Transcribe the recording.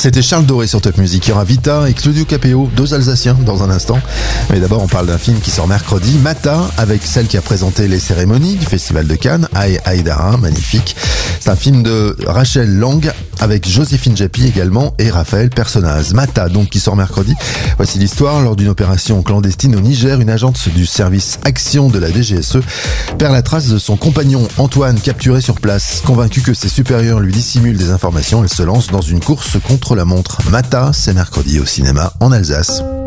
C'était Charles Doré sur Top Music. Il y aura Vita et Claudio Capéo, deux Alsaciens dans un instant. Mais d'abord, on parle d'un film qui sort mercredi, Mata, avec celle qui a présenté les cérémonies du Festival de Cannes, Aïdara, magnifique. C'est un film de Rachel Lang avec Joséphine Japy également et Raphaël Personnaz. Mata, donc, qui sort mercredi. Voici l'histoire. Lors d'une opération clandestine au Niger, une agente du service Action de la DGSE perd la trace de son compagnon Antoine, capturé sur place. Convaincu que ses supérieurs lui dissimulent des informations, elle se lance dans une course contre la montre. Mata, c'est mercredi au cinéma en Alsace.